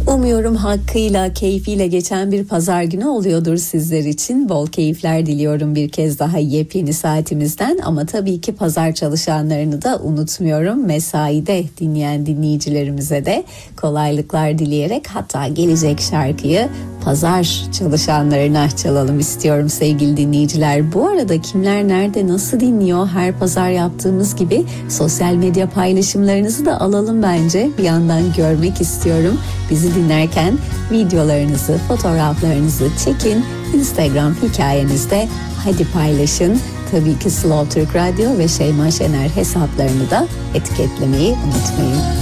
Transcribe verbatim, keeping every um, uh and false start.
Umuyorum hakkıyla, keyfiyle geçen bir pazar günü oluyordur sizler için. Bol keyifler diliyorum bir kez daha yepyeni saatimizden. Ama tabii ki pazar çalışanlarını da unutmuyorum. Mesaide dinleyen dinleyicilerimize de kolaylıklar dileyerek, hatta gelecek şarkıyı pazar çalışanlarına çalalım istiyorum sevgili dinleyiciler. Bu arada kimler nerede nasıl dinliyor, her pazar yaptığımız gibi sosyal medya paylaşımlarınızı da alalım bence. Bir yandan görmek istiyorum. Bizi dinlerken videolarınızı, fotoğraflarınızı çekin. Instagram hikayenizde hadi paylaşın. Tabii ki Slow Türk Radyo ve Şeyma Şener hesaplarını da etiketlemeyi unutmayın.